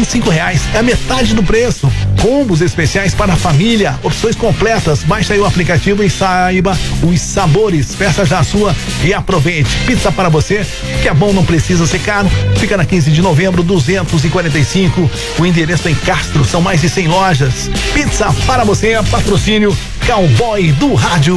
R$25, é a metade do preço. Combos especiais para a família, opções completas. Baixa aí o aplicativo e saiba os sabores. Peça já a sua e aproveite. Pizza para você, que é bom, não precisa ser caro. Fica na 15 de novembro, 245. O endereço é em Castro, são mais de 100 lojas. Pizza para você, patrocínio Cowboy do Rádio.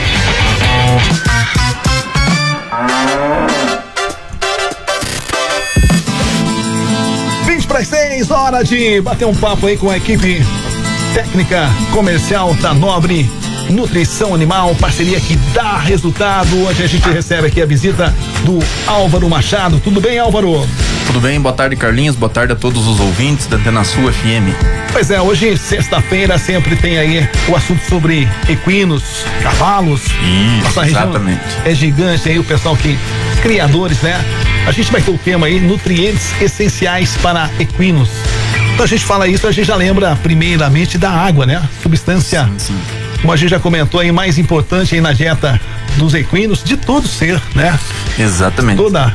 5:50, hora de bater um papo aí com a equipe técnica comercial da Nobre Nutrição Animal, parceria que dá resultado. Hoje a gente recebe aqui a visita do Álvaro Machado. Tudo bem, Álvaro? Tudo bem, boa tarde, Carlinhos, boa tarde a todos os ouvintes da Antena Sul FM. Pois é, hoje, sexta-feira, sempre tem aí o assunto sobre equinos, cavalos. Isso, nossa região exatamente. É gigante aí, o pessoal que, criadores, né? A gente vai ter o tema aí, nutrientes essenciais para equinos. Quando a gente fala isso, a gente já lembra primeiramente da água, né? Substância, sim. Como a gente já comentou aí, mais importante aí na dieta dos equinos, de todo ser, né? Exatamente. Toda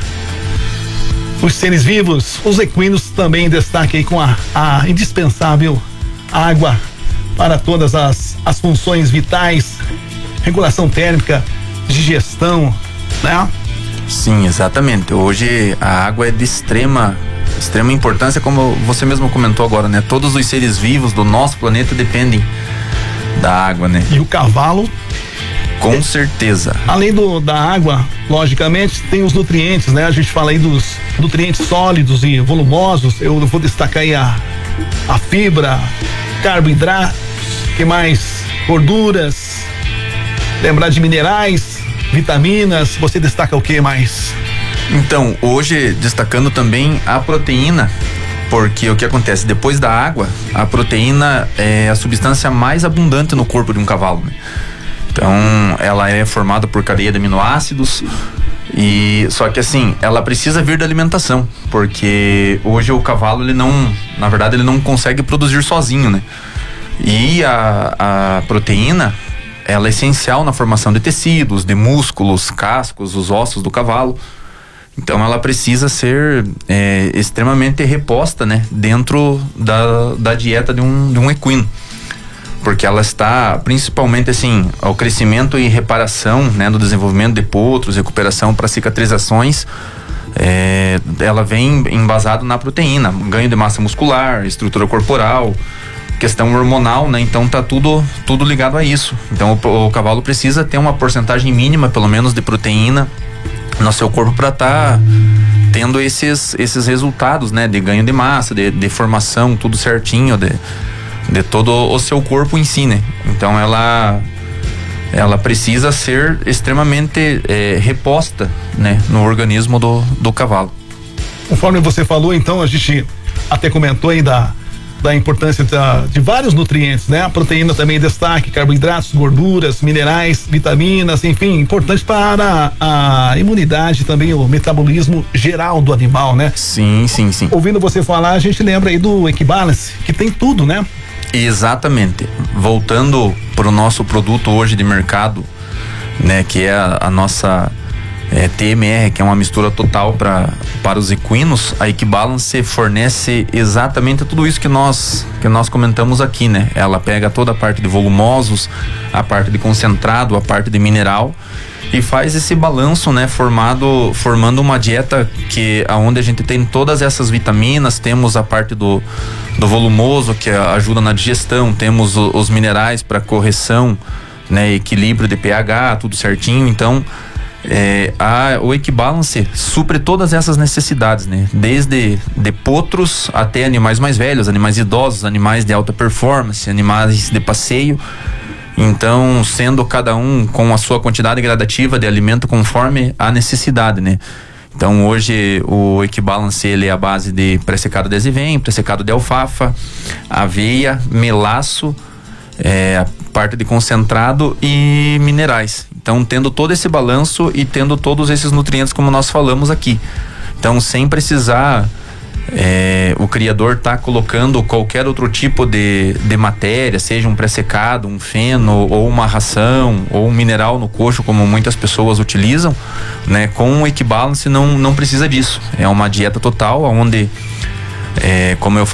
os seres vivos, os equinos também em destaque aí com a indispensável água para todas as funções vitais, regulação térmica, digestão, né? Sim, exatamente. Hoje a água é de extrema importância, como você mesmo comentou agora, né? Todos os seres vivos do nosso planeta dependem da água, né? E o cavalo, com certeza. além da água, logicamente, tem os nutrientes, né? A gente fala aí dos nutrientes sólidos e volumosos. Eu vou destacar aí a fibra, carboidratos, que mais? Gorduras, lembrar de minerais, vitaminas. Você destaca o que mais? Então, hoje destacando também a proteína, porque o que acontece depois da água, a proteína é a substância mais abundante no corpo de um cavalo, né? Então, ela é formada por cadeia de aminoácidos, e só que assim, ela precisa vir da alimentação, porque hoje o cavalo, na verdade, ele não consegue produzir sozinho, né? E a proteína, ela é essencial na formação de tecidos, de músculos, cascos, os ossos do cavalo. Então ela precisa ser extremamente reposta, né, dentro da dieta de um equino, porque ela está principalmente assim, ao crescimento e reparação, né, do desenvolvimento de potros, recuperação para cicatrizações, ela vem embasado na proteína, ganho de massa muscular, estrutura corporal, questão hormonal, né? Então tá tudo ligado a isso. Então o cavalo precisa ter uma porcentagem mínima, pelo menos, de proteína no seu corpo para estar tendo esses resultados, né? De ganho de massa, de formação, tudo certinho, de todo o seu corpo em si, né? Então ela precisa ser extremamente reposta, né? No organismo do cavalo. Conforme você falou, então, a gente até comentou aí da importância de vários nutrientes, né? A proteína também em destaque, carboidratos, gorduras, minerais, vitaminas, enfim, importante para a imunidade, também o metabolismo geral do animal, né? Sim. Ouvindo você falar, a gente lembra aí do Equibalance, que tem tudo, né? Exatamente. Voltando para o nosso produto hoje de mercado, né? Que é a nossa TMR, que é uma mistura total para os equinos. A Equibalance fornece exatamente tudo isso que nós comentamos aqui, né? Ela pega toda a parte de volumosos, a parte de concentrado, a parte de mineral, e faz esse balanço, né? Formando uma dieta aonde a gente tem todas essas vitaminas, temos a parte do volumoso, que ajuda na digestão, temos os minerais para correção, né? Equilíbrio de pH, tudo certinho. Então o Equibalance supre todas essas necessidades, né? Desde de potros até animais mais velhos, animais idosos, animais de alta performance, animais de passeio. Então, sendo cada um com a sua quantidade gradativa de alimento conforme a necessidade, né? Então, hoje o Equibalance, ele é a base de pré-secado de azevém, pré-secado de alfafa, aveia, melaço, a parte de concentrado e minerais. Então, tendo todo esse balanço e tendo todos esses nutrientes como nós falamos aqui. Então, sem precisar o criador tá colocando qualquer outro tipo de matéria, seja um pré-secado, um feno, ou uma ração, ou um mineral no coxo, como muitas pessoas utilizam, né? Com o Equibalance não precisa disso. É uma dieta total, onde, como eu